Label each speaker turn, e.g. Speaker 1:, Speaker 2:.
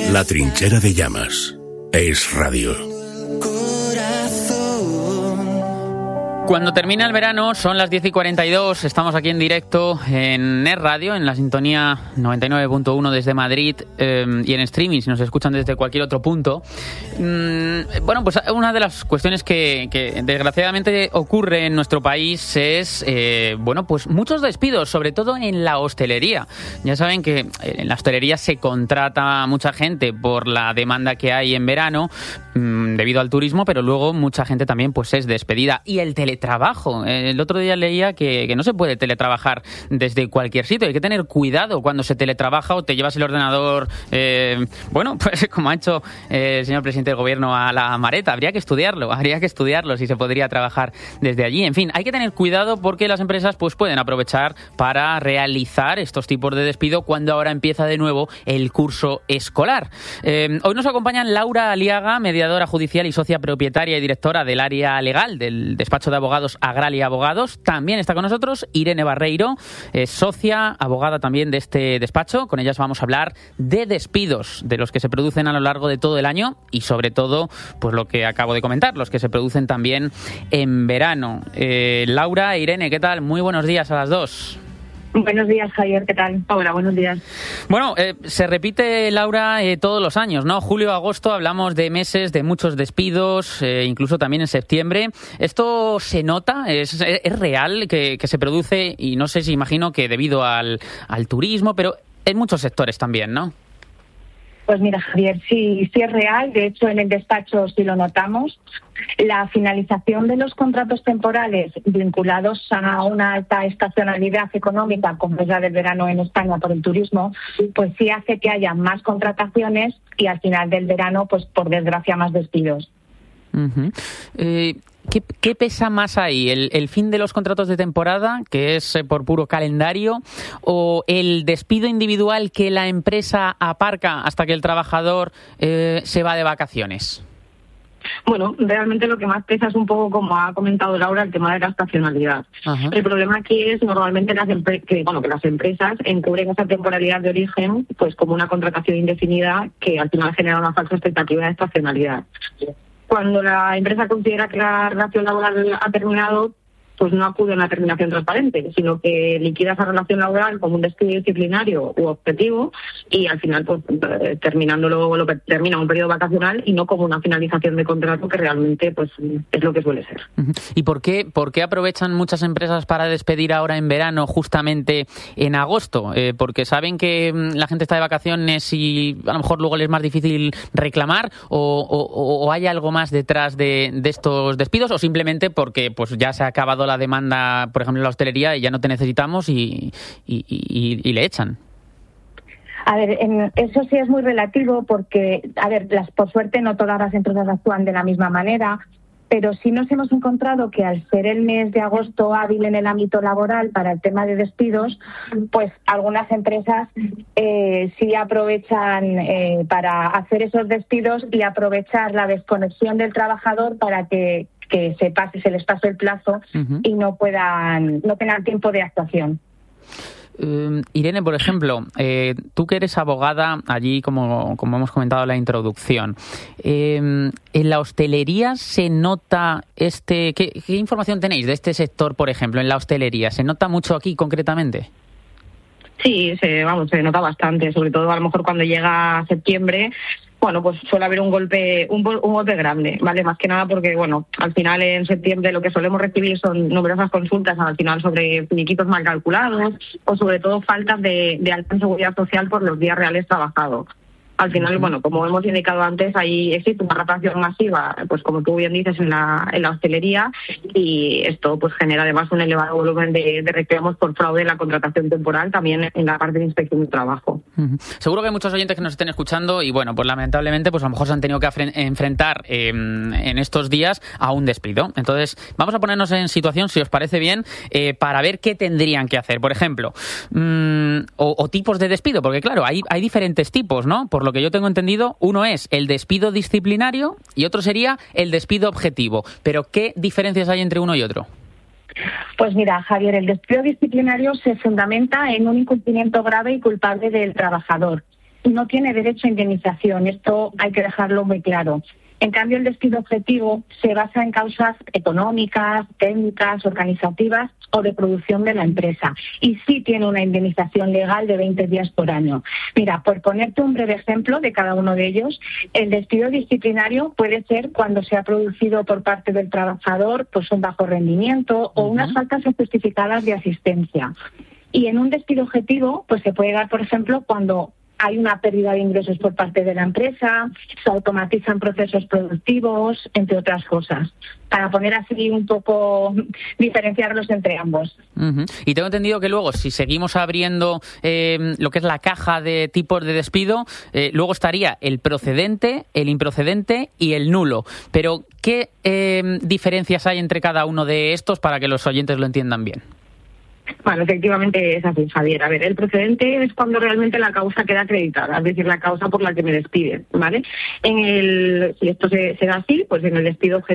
Speaker 1: La trinchera de llamas. Es radio.
Speaker 2: Cuando termina el verano, son las 10:42, estamos aquí en directo en Es Radio, en la sintonía 99.1 desde Madrid y en streaming, si nos escuchan desde cualquier otro punto. Bueno, pues una de las cuestiones que desgraciadamente ocurre en nuestro país es, bueno, pues muchos despidos, sobre todo en la hostelería. Ya saben que en la hostelería se contrata mucha gente por la demanda que hay en verano debido al turismo, pero luego mucha gente también pues es despedida. Y el teletrabajo. El otro día leía que no se puede teletrabajar desde cualquier sitio. Hay que tener cuidado cuando se teletrabaja o te llevas el ordenador, bueno, pues como ha hecho el señor presidente del gobierno a la maleta. Habría que estudiarlo si se podría trabajar desde allí. En fin, hay que tener cuidado porque las empresas pues pueden aprovechar para realizar estos tipos de despido cuando ahora empieza de nuevo el curso escolar. Hoy nos acompañan Laura Aliaga, mediadora judicial y socia propietaria y directora del área legal del despacho de abogados Agralia Abogados. También está con nosotros Irene Barreiro, socia, abogada también de este despacho. Con ellas vamos a hablar de despidos, de los que se producen a lo largo de todo el año y sobre todo, pues lo que acabo de comentar, los que se producen también en verano. Laura, Irene, ¿qué tal? Muy buenos días a las dos.
Speaker 3: Buenos días, Javier, ¿qué tal? Hola, buenos días.
Speaker 2: Bueno, se repite, Laura, todos los años, ¿no? Julio, agosto, hablamos de meses, de muchos despidos, incluso también en septiembre. ¿Esto se nota? ¿Es real que se produce? Y no sé si imagino que debido al turismo, pero en muchos sectores también, ¿no?
Speaker 3: Pues mira, Javier, sí es real. De hecho, en el despacho sí lo notamos. La finalización de los contratos temporales vinculados a una alta estacionalidad económica, como es la del verano en España por el turismo, pues sí hace que haya más contrataciones y al final del verano, pues por desgracia, más despidos.
Speaker 2: Uh-huh. ¿Qué pesa más ahí? ¿El fin de los contratos de temporada, que es por puro calendario, o el despido individual que la empresa aparca hasta que el trabajador se va de vacaciones?
Speaker 3: Bueno, realmente lo que más pesa es un poco, como ha comentado Laura, el tema de la estacionalidad. Ajá. El problema aquí es normalmente que las empresas encubren esa temporalidad de origen pues como una contratación indefinida que al final genera una falsa expectativa de estacionalidad. Cuando la empresa considera que la relación laboral ha terminado, pues no acude a una terminación transparente, sino que liquida esa relación laboral como un despido disciplinario u objetivo y al final pues termina un periodo vacacional y no como una finalización de contrato que realmente pues es lo que suele ser.
Speaker 2: ¿Y por qué aprovechan muchas empresas para despedir ahora en verano justamente en agosto? ¿Porque saben que la gente está de vacaciones y a lo mejor luego les es más difícil reclamar o hay algo más detrás de estos despidos o simplemente porque pues ya se ha acabado la demanda, por ejemplo, en la hostelería y ya no te necesitamos y le echan?
Speaker 3: A ver, eso sí es muy relativo porque, por suerte no todas las empresas actúan de la misma manera, pero sí nos hemos encontrado que al ser el mes de agosto hábil en el ámbito laboral para el tema de despidos, pues algunas empresas sí aprovechan para hacer esos despidos y aprovechar la desconexión del trabajador para que se les pase el plazo y no tengan tiempo de actuación.
Speaker 2: Irene, por ejemplo, tú que eres abogada allí, como hemos comentado en la introducción, ¿en la hostelería se nota ¿qué información tenéis de este sector, por ejemplo, en la hostelería? ¿Se nota mucho aquí concretamente?
Speaker 3: Sí, se nota bastante, sobre todo a lo mejor cuando llega septiembre. Bueno, pues suele haber un golpe grande, ¿vale? Más que nada porque, bueno, al final en septiembre lo que solemos recibir son numerosas consultas al final sobre finiquitos mal calculados o sobre todo faltas de alta seguridad social por los días reales trabajados. Al final, bueno, como hemos indicado antes, ahí existe una rotación masiva, pues como tú bien dices, en la hostelería y esto pues genera además un elevado volumen de reclamos por fraude en la contratación temporal, también en la parte de inspección de trabajo.
Speaker 2: Seguro que hay muchos oyentes que nos estén escuchando y bueno, pues lamentablemente pues a lo mejor se han tenido que enfrentar en estos días a un despido. Entonces vamos a ponernos en situación, si os parece bien, para ver qué tendrían que hacer. Por ejemplo, o tipos de despido, porque claro, hay diferentes tipos, ¿no? Por lo que yo tengo entendido, uno es el despido disciplinario y otro sería el despido objetivo. Pero ¿qué diferencias hay entre uno y otro?
Speaker 3: Pues mira, Javier, el despido disciplinario se fundamenta en un incumplimiento grave y culpable del trabajador. no tiene derecho a indemnización. Esto hay que dejarlo muy claro. En cambio, el despido objetivo se basa en causas económicas, técnicas, organizativas o de producción de la empresa. Y sí tiene una indemnización legal de 20 días por año. Mira, por ponerte un breve ejemplo de cada uno de ellos, el despido disciplinario puede ser cuando se ha producido por parte del trabajador pues un bajo rendimiento o unas faltas injustificadas de asistencia. Y en un despido objetivo pues se puede dar, por ejemplo, cuando hay una pérdida de ingresos por parte de la empresa, se automatizan procesos productivos, entre otras cosas, para poner así un poco, diferenciarlos entre ambos.
Speaker 2: Y tengo entendido que luego, si seguimos abriendo lo que es la caja de tipos de despido, luego estaría el procedente, el improcedente y el nulo. Pero, ¿qué diferencias hay entre cada uno de estos para que los oyentes lo entiendan bien?
Speaker 3: Bueno, efectivamente es así, Javier. A ver, el procedente es cuando realmente la causa queda acreditada, es decir, la causa por la que me despiden, ¿vale? Si esto se da así, pues en el despido